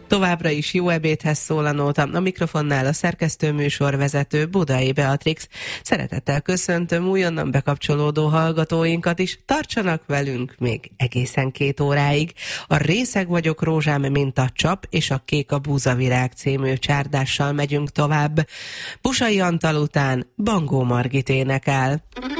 Továbbra is jó ebédhez szól a nóta. A mikrofonnál a szerkesztő műsorvezető Budai Beatrix. Szeretettel köszöntöm újonnan bekapcsolódó hallgatóinkat is. Tartsanak velünk még egészen 2 óráig. A Részeg vagyok rózsám, mint a csap, és a Kék a búzavirág című csárdással megyünk tovább. Pusai Antal után Bangó Margit énekel.